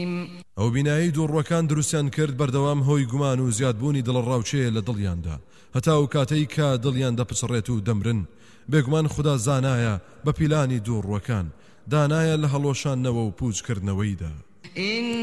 ئەو بینایی دووڕوەکان دروستیان کرد بەردەوام هۆی گومان و زیادبوونی دڵڕاوچەیە لە دڵیاندا هەتا و کاتەی کە دڵیان دەپچڕێت و دەمرن بێگومان خوددا زانایە بە پیلانی دووڕوەکان دانایە لە هەڵۆشانەوە و پوچکردنەوەیدا